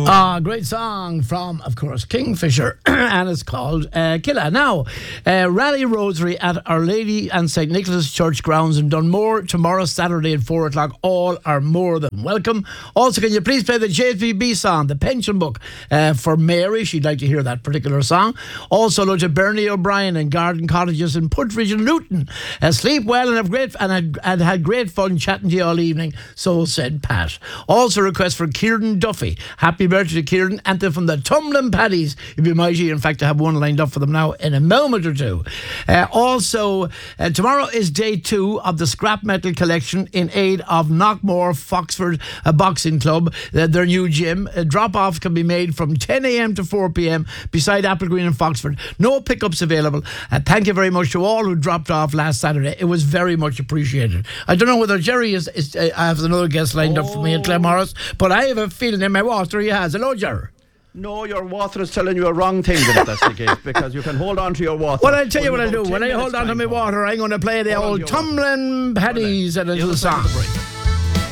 Great song from, of course, Kingfisher, and it's called Killa. Now, Rally Rosary at Our Lady and St. Nicholas Church grounds in Dunmore tomorrow, Saturday at 4 o'clock. All are more than welcome. Also, can you please play the JVB song, The Pension Book, for Mary? She'd like to hear that particular song. Also, hello to Bernie O'Brien and Garden Cottages in Puttridge and Luton. Sleep well and have great and had great fun chatting to you all evening. So said Pat. Also, request for Kieran Duffy. Happy birthday to Kieran, and they're from the Tumblin Paddies. You'd be mighty, in fact, to have one lined up for them now in a moment or two. Also, tomorrow is day 2 of the scrap metal collection in aid of Knockmore Foxford Boxing Club, their new gym. Drop-off can be made from 10 a.m. to 4 p.m. beside Applegreen in Foxford. No pickups available. Thank you very much to all who dropped off last Saturday. It was very much appreciated. I don't know whether Jerry I have another guest lined up for me at Glenmorris, but I have a feeling in my water he has. Hello, Jerry. No, your water is telling you a wrong thing that that's the case, because you can hold on to your water. Well, I'll tell you what I'll do. When I hold on to my water, I'm going to play the old Tumblin Paddies and a little song.